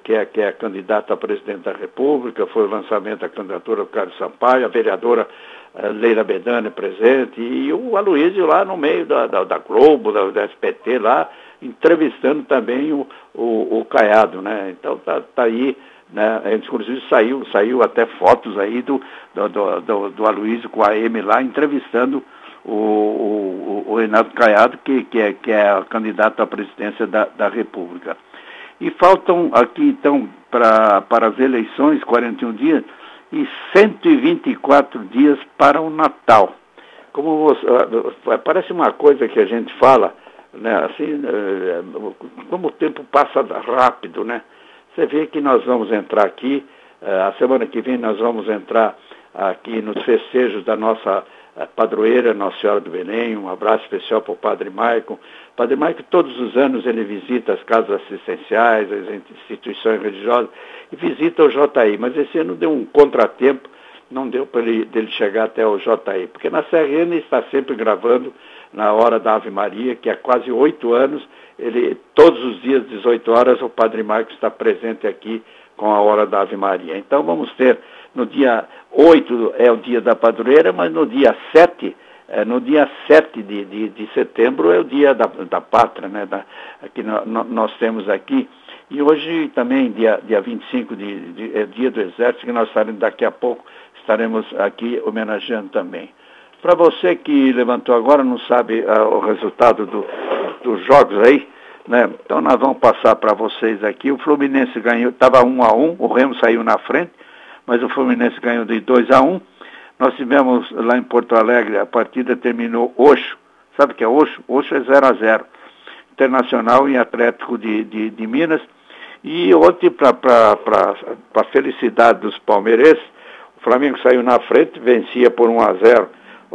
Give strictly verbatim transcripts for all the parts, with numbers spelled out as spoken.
que é, que é candidata a presidente da República, foi o lançamento da candidatura do Carlos Sampaio, a vereadora uh, Leila Bedani presente, e, e o Aloysio lá no meio da, da, da Globo, da, da S P T lá, entrevistando também o, o, o Caiado, né? Então tá, tá aí, né? Inclusive saiu, saiu até fotos aí do, do, do, do, do Aloysio com a M lá, entrevistando o, o, o Renato Caiado, que, que, é, que é a candidata à presidência da, da República. E faltam aqui, então, pra, para as eleições, quarenta e um dias, e cento e vinte e quatro dias para o Natal. Como você, parece uma coisa que a gente fala, né, assim, como o tempo passa rápido, né? Você vê que nós vamos entrar aqui, a semana que vem nós vamos entrar aqui nos festejos da nossa padroeira, Nossa Senhora do Belém. Um abraço especial para o Padre Maicon. Padre Maicon, todos os anos ele visita as casas assistenciais, as instituições religiosas, e visita o J I, mas esse ano deu um contratempo, não deu para ele, dele chegar até o J I, porque na C R N está sempre gravando na hora da Ave Maria, que há quase oito anos, ele, todos os dias, dezoito horas, o Padre Marcos está presente aqui com a hora da Ave Maria. Então vamos ter, no dia oito é o dia da padroeira, mas no dia sete, é, no dia sete de, de, de setembro é o dia da, da pátria, né, da, que no, no, nós temos aqui. E hoje também, dia, dia vinte e cinco, de, de, é dia do Exército, que nós estaremos, daqui a pouco estaremos aqui homenageando também. Para você que levantou agora, não sabe uh, o resultado do, dos jogos aí, né? Então nós vamos passar para vocês aqui. O Fluminense ganhou, estava um a um, o Remo saiu na frente, mas o Fluminense ganhou de dois a um. Nós tivemos lá em Porto Alegre, a partida terminou Oxo. Sabe o que é Oxo? Oxo é zero a zero. Internacional e Atlético de, de, de Minas. E ontem, para a felicidade dos palmeirenses, o Flamengo saiu na frente, vencia por um a zero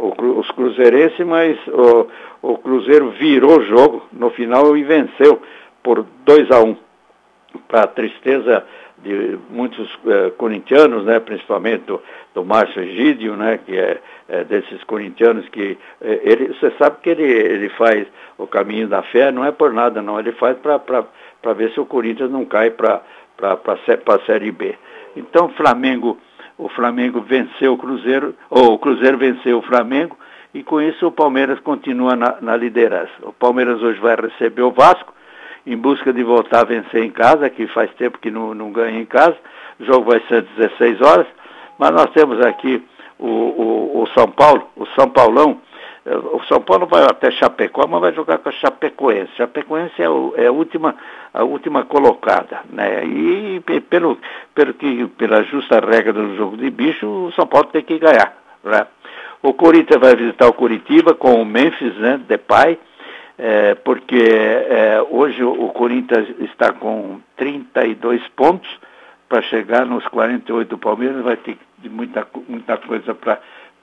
os cruzeirenses, mas o, o Cruzeiro virou o jogo no final e venceu por dois a um. Para a tristeza de muitos eh, corintianos, né, principalmente do, do Márcio Egídio, né, que é, é desses corintianos que eh, ele, você sabe que ele, ele faz o caminho da fé, não é por nada não, ele faz para ver se o Corinthians não cai para a Série B. Então o Flamengo O Flamengo venceu o Cruzeiro, ou o Cruzeiro venceu o Flamengo, e com isso o Palmeiras continua na, na liderança. O Palmeiras hoje vai receber o Vasco, em busca de voltar a vencer em casa, que faz tempo que não, não ganha em casa. O jogo vai ser às dezesseis horas, mas nós temos aqui o, o, o São Paulo, o São Paulão. O São Paulo vai até Chapecó, mas vai jogar com a Chapecoense. Chapecoense é, o, é a, última, a última colocada, né? E pelo, pelo que, pela justa regra do jogo de bicho, o São Paulo tem que ganhar, né? O Corinthians vai visitar o Curitiba com o Memphis, né, Depay, é, porque é, hoje o Corinthians está com trinta e dois pontos para chegar nos quarenta e oito do Palmeiras, vai ter muita, muita coisa para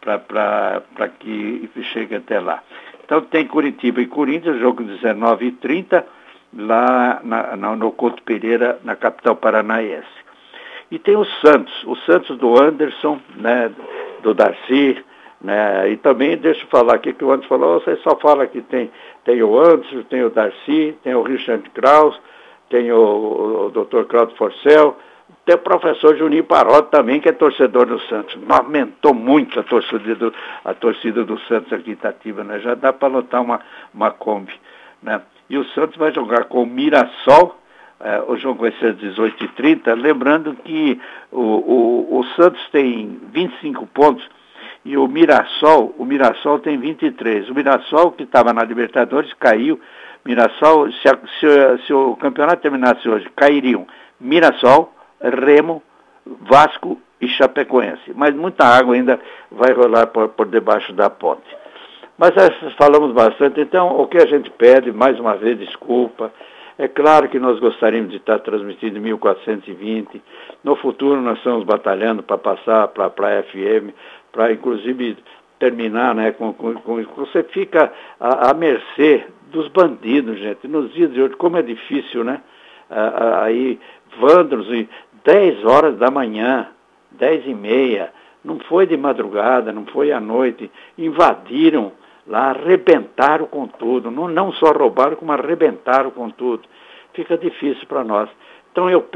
para que chegue até lá. Então tem Curitiba e Corinthians, jogo dezenove e trinta, lá na, na, no Couto Pereira, na capital paranaense. E tem o Santos, o Santos do Anderson, né, do Darcy, né, e também, deixa eu falar aqui que o Anderson falou, você só fala que tem, tem o Anderson, tem o Darcy, tem o Richard Kraus, tem o, o doutor Claudio Forcel, tem o professor Juninho Parotti também, que é torcedor do Santos. Aumentou muito a torcida do, a torcida do Santos aqui em Itatiba, né? Já dá para lotar uma, uma Kombi, né? E o Santos vai jogar com o Mirassol, eh, o jogo vai ser às dezoito e trinta, lembrando que o, o, o Santos tem vinte e cinco pontos e o Mirassol, o Mirassol tem vinte e três. O Mirassol, que estava na Libertadores, caiu. Mirassol, se, a, se, se o campeonato terminasse hoje, cairiam Mirassol, Remo, Vasco e Chapecoense. Mas muita água ainda vai rolar por, por debaixo da ponte. Mas falamos bastante, então o que a gente pede, mais uma vez, desculpa. É claro que nós gostaríamos de estar transmitindo em mil quatrocentos e vinte. No futuro nós estamos batalhando para passar para a F M, para inclusive terminar, né, com, com, com você fica à, à mercê dos bandidos, gente. Nos dias de hoje, como é difícil, né? Aí, vândalos, dez horas da manhã, dez e meia, não foi de madrugada, não foi à noite, invadiram lá, arrebentaram com tudo, não, não só roubaram, como arrebentaram com tudo. Fica difícil para nós. Então eu